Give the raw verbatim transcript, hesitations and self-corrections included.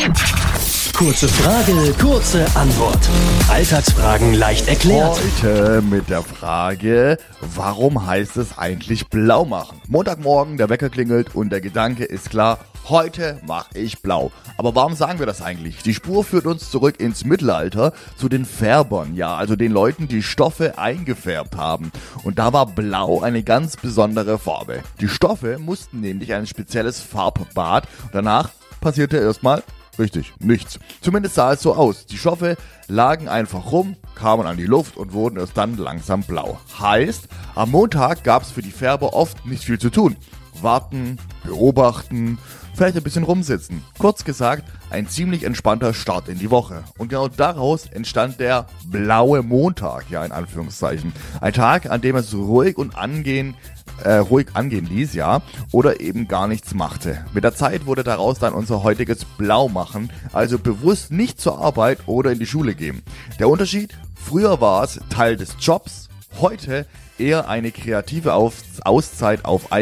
Kurze Frage, kurze Antwort. Alltagsfragen leicht erklärt. Heute mit der Frage, warum heißt es eigentlich blau machen? Montagmorgen, der Wecker klingelt und der Gedanke ist klar, heute mache ich blau. Aber warum sagen wir das eigentlich? Die Spur führt uns zurück ins Mittelalter zu den Färbern, ja, also den Leuten, die Stoffe eingefärbt haben. Und da war blau eine ganz besondere Farbe. Die Stoffe mussten nämlich ein spezielles Farbbad und danach passierte erstmal richtig, nichts. Zumindest sah es so aus. Die Stoffe lagen einfach rum, kamen an die Luft und wurden erst dann langsam blau. Heißt, am Montag gab es für die Färber oft nicht viel zu tun. Warten, beobachten, vielleicht ein bisschen rumsitzen. Kurz gesagt, ein ziemlich entspannter Start in die Woche. Und genau daraus entstand der blaue Montag, ja in Anführungszeichen. Ein Tag, an dem es ruhig und angehen Äh, ruhig angehen ließ, ja, oder eben gar nichts machte. Mit der Zeit wurde daraus dann unser heutiges Blaumachen, also bewusst nicht zur Arbeit oder in die Schule gehen. Der Unterschied? Früher war es Teil des Jobs, heute eher eine kreative Aus- Auszeit auf